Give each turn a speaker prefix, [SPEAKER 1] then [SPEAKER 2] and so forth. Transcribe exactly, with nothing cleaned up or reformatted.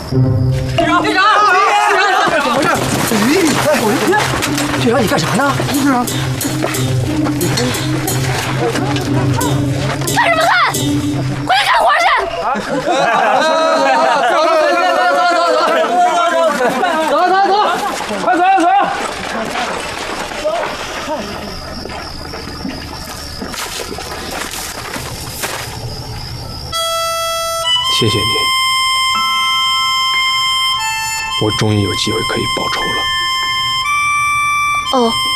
[SPEAKER 1] 队长，队长，怎么回事？队长，你干啥呢？队长，
[SPEAKER 2] 看什么看？回来干活去！
[SPEAKER 1] 走走走走走走走走走，快走走！
[SPEAKER 3] 谢谢你，我终于有机会可以报仇了。
[SPEAKER 2] 哦。